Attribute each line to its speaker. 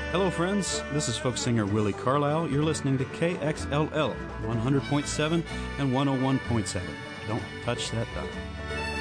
Speaker 1: Hello, friends. This is folk singer Willie Carlisle. You're listening to KXLL 100.7 and 101.7. Don't touch that dial.